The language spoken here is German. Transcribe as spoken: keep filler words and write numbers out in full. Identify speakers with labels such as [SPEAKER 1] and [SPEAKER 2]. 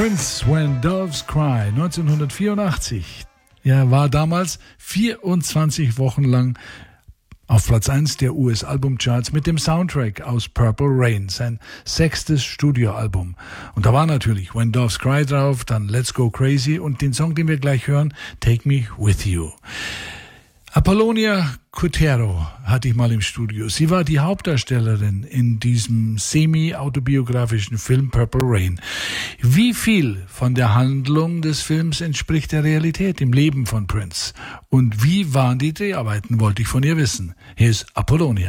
[SPEAKER 1] Prince, When Doves Cry, neunzehnhundertvierundachtzig. Er war damals vierundzwanzig Wochen lang auf Platz eins der U S-Albumcharts mit dem Soundtrack aus Purple Rain, sein sechstes Studioalbum. Und da war natürlich When Doves Cry drauf, dann Let's Go Crazy und den Song, den wir gleich hören, Take Me With You. Apollonia Kutero hatte ich mal im Studio. Sie war die Hauptdarstellerin in diesem semi-autobiografischen Film Purple Rain. Wie viel von der Handlung des Films entspricht der Realität im Leben von Prince? Und wie waren die Dreharbeiten, wollte ich von ihr wissen. Hier ist Apollonia.